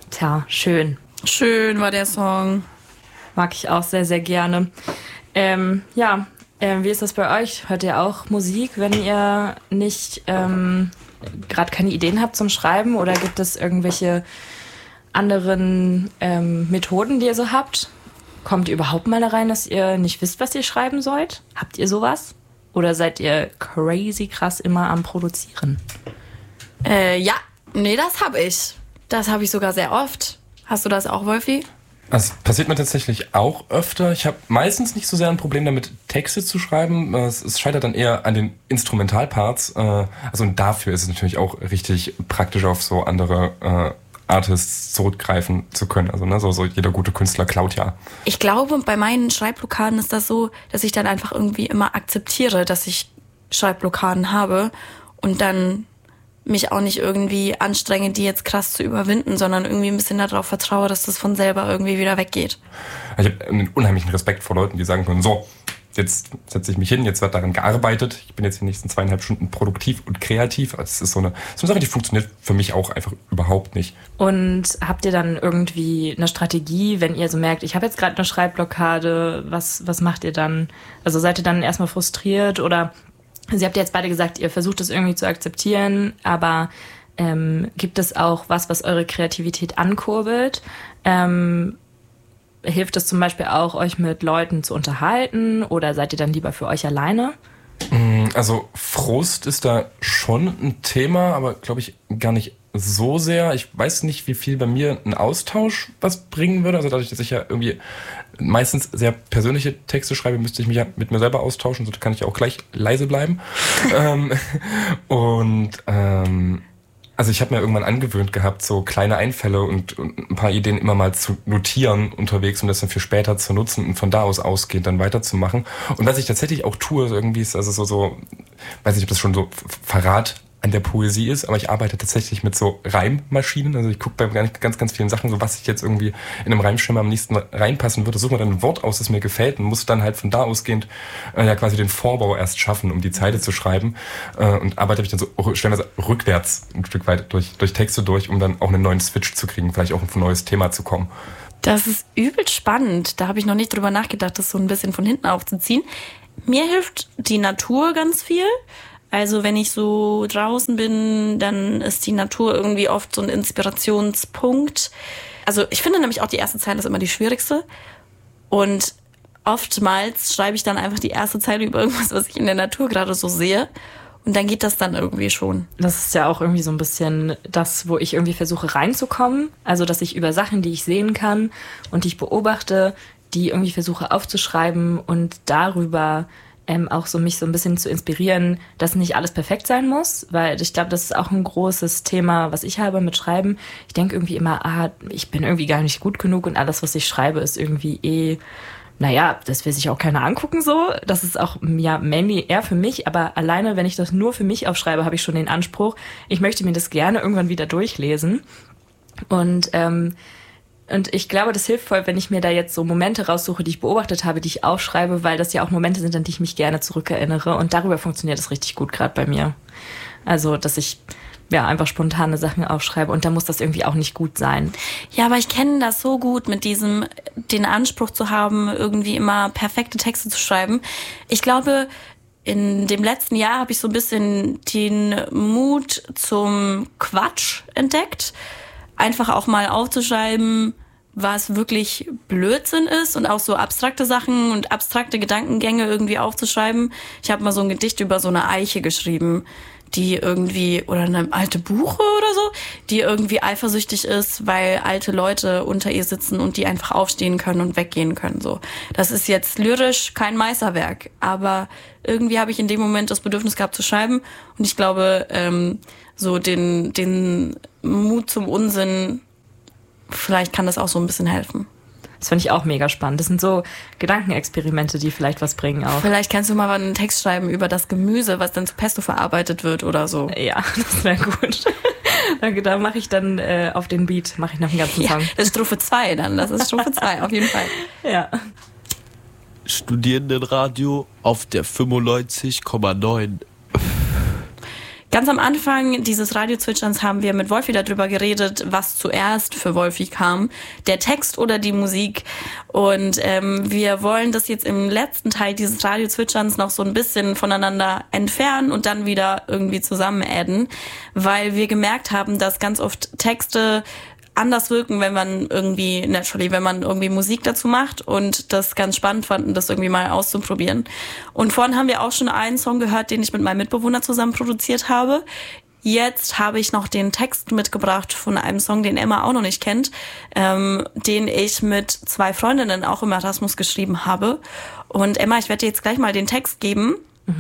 Tja, schön. Schön war der Song. Mag ich auch sehr, sehr gerne. Wie ist das bei euch? Hört ihr auch Musik, wenn ihr nicht gerade keine Ideen habt zum Schreiben? Oder gibt es irgendwelche anderen Methoden, die ihr so habt? Kommt ihr überhaupt mal da rein, dass ihr nicht wisst, was ihr schreiben sollt? Habt ihr sowas? Oder seid ihr crazy krass immer am Produzieren? Das habe ich. Das habe ich sogar sehr oft. Hast du das auch, Wolfi? Das passiert mir tatsächlich auch öfter. Ich habe meistens nicht so sehr ein Problem damit, Texte zu schreiben. Es scheitert dann eher an den Instrumentalparts. Und dafür ist es natürlich auch richtig praktisch, auf so andere Artists zurückgreifen zu können. Also so jeder gute Künstler klaut ja. Ich glaube, bei meinen Schreibblockaden ist das so, dass ich dann einfach irgendwie immer akzeptiere, dass ich Schreibblockaden habe und dann mich auch nicht irgendwie anstrenge, die jetzt krass zu überwinden, sondern irgendwie ein bisschen darauf vertraue, dass das von selber irgendwie wieder weggeht. Ich habe einen unheimlichen Respekt vor Leuten, die sagen können, so, jetzt setze ich mich hin, jetzt wird daran gearbeitet, ich bin jetzt die nächsten 2,5 Stunden produktiv und kreativ. Das ist so eine Sache, die funktioniert für mich auch einfach überhaupt nicht. Und habt ihr dann irgendwie eine Strategie, wenn ihr so merkt, ich habe jetzt gerade eine Schreibblockade, was macht ihr dann? Also seid ihr dann erstmal frustriert oder... Sie habt ja jetzt beide gesagt, ihr versucht es irgendwie zu akzeptieren, aber gibt es auch was eure Kreativität ankurbelt? Hilft es zum Beispiel auch, euch mit Leuten zu unterhalten oder seid ihr dann lieber für euch alleine? Also Frust ist da schon ein Thema, aber glaube ich gar nicht so sehr. Ich weiß nicht, wie viel bei mir ein Austausch was bringen würde. Also dadurch, dass ich ja irgendwie meistens sehr persönliche Texte schreibe, müsste ich mich ja mit mir selber austauschen, so kann ich ja auch gleich leise bleiben. Also ich habe mir irgendwann angewöhnt gehabt, so kleine Einfälle und ein paar Ideen immer mal zu notieren unterwegs, um das dann für später zu nutzen und von da aus ausgehend dann weiterzumachen. Und was ich tatsächlich auch tue, irgendwie ist also so, weiß nicht, ob das schon so Verrat an der Poesie ist, aber ich arbeite tatsächlich mit so Reimmaschinen. Also ich gucke bei ganz, ganz vielen Sachen, so was ich jetzt irgendwie in einem Reimschema am nächsten reinpassen würde, suche mir dann ein Wort aus, das mir gefällt und muss dann halt von da ausgehend quasi den Vorbau erst schaffen, um die Zeile zu schreiben. Und arbeite mich dann so stellenweise rückwärts ein Stück weit durch Texte durch, um dann auch einen neuen Switch zu kriegen, vielleicht auch auf ein neues Thema zu kommen. Das ist übel spannend. Da habe ich noch nicht drüber nachgedacht, das so ein bisschen von hinten aufzuziehen. Mir hilft die Natur ganz viel. Also wenn ich so draußen bin, dann ist die Natur irgendwie oft so ein Inspirationspunkt. Also ich finde nämlich auch die erste Zeile ist immer die schwierigste. Und oftmals schreibe ich dann einfach die erste Zeile über irgendwas, was ich in der Natur gerade so sehe. Und dann geht das dann irgendwie schon. Das ist ja auch irgendwie so ein bisschen das, wo ich irgendwie versuche reinzukommen. Also dass ich über Sachen, die ich sehen kann und die ich beobachte, die irgendwie versuche aufzuschreiben und darüber auch so mich so ein bisschen zu inspirieren, dass nicht alles perfekt sein muss, weil ich glaube, das ist auch ein großes Thema, was ich habe mit Schreiben. Ich denke irgendwie immer, ich bin irgendwie gar nicht gut genug und alles, was ich schreibe, ist irgendwie das will sich auch keiner angucken so. Das ist auch mainly eher für mich, aber alleine, wenn ich das nur für mich aufschreibe, habe ich schon den Anspruch, ich möchte mir das gerne irgendwann wieder durchlesen. Und ich glaube, das hilft voll, wenn ich mir da jetzt so Momente raussuche, die ich beobachtet habe, die ich aufschreibe, weil das ja auch Momente sind, an die ich mich gerne zurückerinnere. Und darüber funktioniert das richtig gut gerade bei mir. Also, dass ich einfach spontane Sachen aufschreibe und da muss das irgendwie auch nicht gut sein. Ja, aber ich kenne das so gut mit diesem, den Anspruch zu haben, irgendwie immer perfekte Texte zu schreiben. Ich glaube, in dem letzten Jahr habe ich so ein bisschen den Mut zum Quatsch entdeckt. Einfach auch mal aufzuschreiben, was wirklich Blödsinn ist und auch so abstrakte Sachen und abstrakte Gedankengänge irgendwie aufzuschreiben. Ich habe mal so ein Gedicht über so eine Eiche geschrieben, die irgendwie, oder eine alte Buche oder so, die irgendwie eifersüchtig ist, weil alte Leute unter ihr sitzen und die einfach aufstehen können und weggehen können. So, das ist jetzt lyrisch kein Meisterwerk, aber irgendwie habe ich in dem Moment das Bedürfnis gehabt zu schreiben und ich glaube, so den Mut zum Unsinn, vielleicht kann das auch so ein bisschen helfen. Das finde ich auch mega spannend. Das sind so Gedankenexperimente, die vielleicht was bringen auch. Vielleicht kannst du mal einen Text schreiben über das Gemüse, was dann zu Pesto verarbeitet wird oder so. Ja, das wäre gut. Da mache ich dann auf den Beat, mache ich noch einen ganzen Song. Das ist Strophe 2 dann, das ist Strophe 2 auf jeden Fall. Ja. Studierendenradio auf der 95,9. Ganz am Anfang dieses Radiozwitscherns haben wir mit Wolfi darüber geredet, was zuerst für Wolfi kam, der Text oder die Musik. Und wir wollen das jetzt im letzten Teil dieses Radiozwitscherns noch so ein bisschen voneinander entfernen und dann wieder irgendwie zusammen adden, weil wir gemerkt haben, dass ganz oft Texte anders wirken, wenn man irgendwie Musik dazu macht und das ganz spannend fanden, das irgendwie mal auszuprobieren. Und vorhin haben wir auch schon einen Song gehört, den ich mit meinem Mitbewohner zusammen produziert habe. Jetzt habe ich noch den Text mitgebracht von einem Song, den Emma auch noch nicht kennt, den ich mit 2 Freundinnen auch im Erasmus geschrieben habe. Und Emma, ich werde dir jetzt gleich mal den Text geben.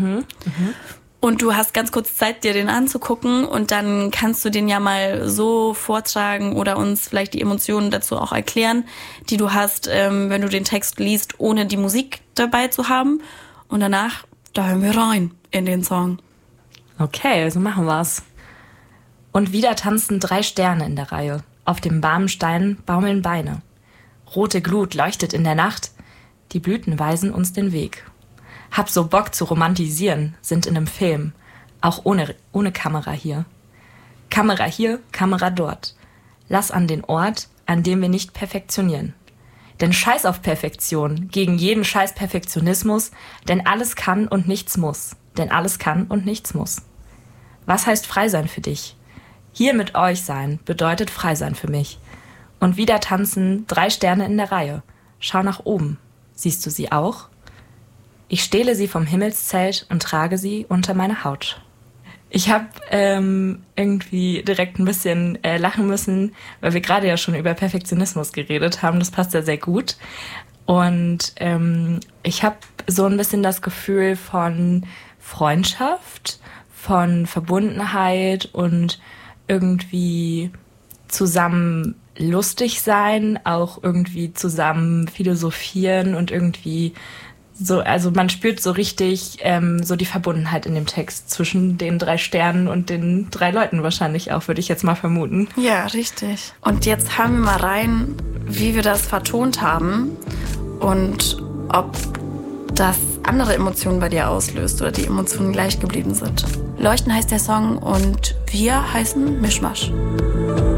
Und du hast ganz kurz Zeit, dir den anzugucken und dann kannst du den ja mal so vortragen oder uns vielleicht die Emotionen dazu auch erklären, die du hast, wenn du den Text liest, ohne die Musik dabei zu haben. Und danach, da hören wir rein in den Song. Okay, also machen wir's. Und wieder tanzen 3 Sterne in der Reihe. Auf dem warmen Stein baumeln Beine. Rote Glut leuchtet in der Nacht. Die Blüten weisen uns den Weg. Hab so Bock zu romantisieren, sind in einem Film. Auch ohne Kamera hier. Kamera hier, Kamera dort. Lass an den Ort, an dem wir nicht perfektionieren. Denn scheiß auf Perfektion, gegen jeden scheiß Perfektionismus, denn alles kann und nichts muss. Denn alles kann und nichts muss. Was heißt frei sein für dich? Hier mit euch sein bedeutet frei sein für mich. Und wieder tanzen 3 Sterne in der Reihe. Schau nach oben. Siehst du sie auch? Ich stehle sie vom Himmelszelt und trage sie unter meine Haut. Ich habe irgendwie direkt ein bisschen lachen müssen, weil wir gerade ja schon über Perfektionismus geredet haben. Das passt ja sehr gut. Und ich habe so ein bisschen das Gefühl von Freundschaft, von Verbundenheit und irgendwie zusammen lustig sein, auch irgendwie zusammen philosophieren und irgendwie so, also man spürt so richtig so die Verbundenheit in dem Text zwischen den 3 Sternen und den 3 Leuten wahrscheinlich auch, würde ich jetzt mal vermuten. Ja, richtig. Und jetzt hören wir mal rein, wie wir das vertont haben und ob das andere Emotionen bei dir auslöst oder die Emotionen gleich geblieben sind. Leuchten heißt der Song und wir heißen Mischmasch.